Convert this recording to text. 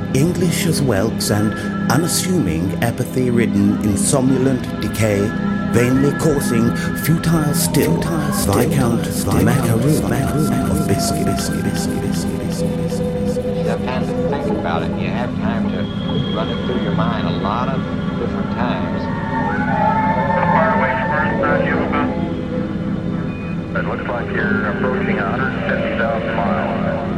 English as whelks and unassuming apathy-ridden, insomnolent decay, vainly coursing, futile still, Viscount Macaroon of biscuit. You have time to think about it. You have time to run it through your mind a lot of different times.